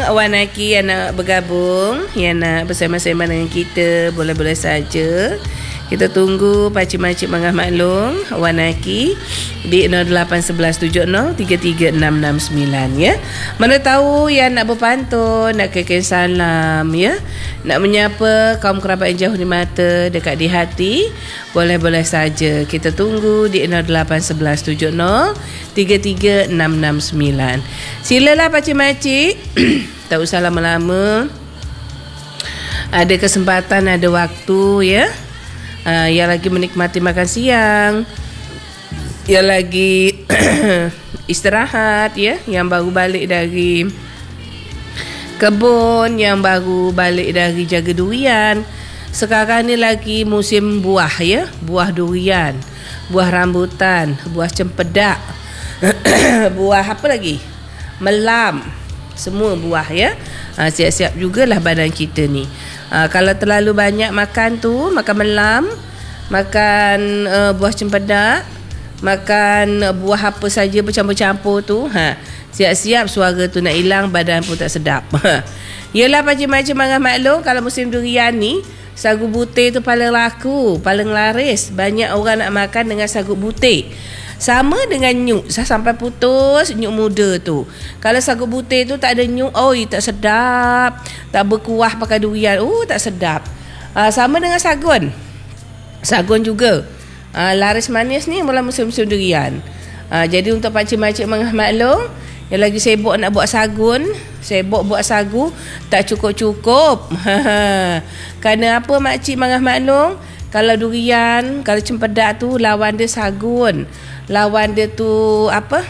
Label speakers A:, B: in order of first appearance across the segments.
A: Wan Aki yang nak bergabung, yang nak bersama-sama dengan kita, boleh-boleh saja. Kita tunggu pakcik-makcik Mangah Maklum Wan Aki di 0811703369 ya. Mana tahu yang nak berpantun, nak kekek salam ya, nak menyapa kaum kerabat yang jauh di mata, dekat di hati, boleh-boleh saja. Kita tunggu di 0811703369. Silalah pakcik-makcik. Tak usah lama-lama. Ada kesempatan, ada waktu ya. Yang lagi menikmati makan siang, yang lagi istirahat ya, yang baru balik dari kebun, yang baru balik dari jaga durian. Sekarang ni lagi musim buah ya, buah durian, buah rambutan, buah cempedak, buah apa lagi, melam, semua buah ya. Siap-siap jugalah badan kita ni. Kalau terlalu banyak makan tu, makan melam, makan buah cempedak, makan buah apa saja bercampur-campur tu, siap-siap suara tu nak hilang, badan pun tak sedap. Yelah pakcik-makcik Mangah Maklum, kalau musim durian ni, sagu butir tu paling laku, paling laris. Banyak orang nak makan dengan sagu butir. Sama dengan nyuk, saya sampai putus nyuk muda tu. Kalau sagu butir tu tak ada nyuk, tak sedap. Tak berkuah pakai durian, tak sedap. Sama dengan sagun. Sagun juga. Laris manis ni mula musim-musim durian. Jadi untuk pakcik-makcik Mangah Maklum yang lagi sibuk nak buat sagun, sibuk buat sagu, tak cukup-cukup. Kerana apa makcik Mangah Maklum? Kalau durian, kalau cempedak tu lawan dia sagun. Lawan dia tu apa?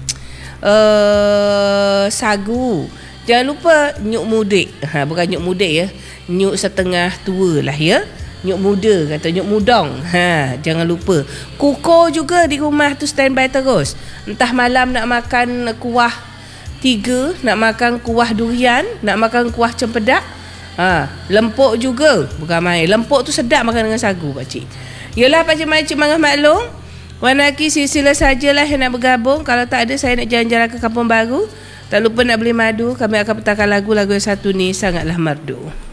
A: Sagu. Jangan lupa nyuk mudik. Bukan nyuk mudik ya. Nyuk setengah tua lah ya. Nyuk muda, kata nyuk mudong. Jangan lupa. Kuko juga di rumah tu standby terus. Entah malam nak makan kuah 3, nak makan kuah durian, nak makan kuah cempedak. Lempuk juga. Bukan main. Lempuk tu sedap makan dengan sagu pakcik. Yalah pakcik-makcik Mangah Maklum, Wan Aki sila sajalah yang nak bergabung. Kalau tak ada, saya nak jalan-jalan ke Kampung Baru. Tak lupa nak beli madu. Kami akan putarkan lagu yang satu ni sangatlah merdu.